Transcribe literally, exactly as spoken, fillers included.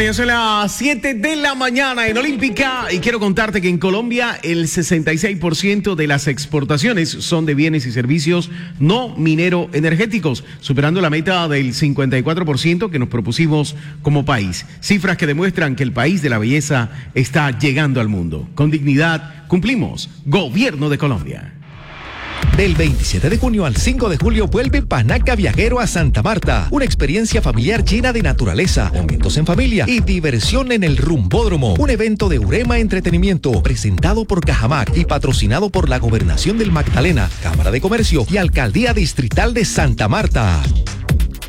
Ya son las siete de la mañana en Olímpica y quiero contarte que en Colombia el sesenta y seis por ciento de las exportaciones son de bienes y servicios no minero energéticos, superando la meta del cincuenta y cuatro por ciento que nos propusimos como país. Cifras que demuestran que el país de la belleza está llegando al mundo. Con dignidad cumplimos. Gobierno de Colombia. Del veintisiete de junio al cinco de julio vuelve Panaca Viajero a Santa Marta. Una experiencia familiar llena de naturaleza, momentos en familia y diversión en el Rumbódromo. Un evento de Urema Entretenimiento presentado por Cajamac y patrocinado por la Gobernación del Magdalena, Cámara de Comercio y Alcaldía Distrital de Santa Marta.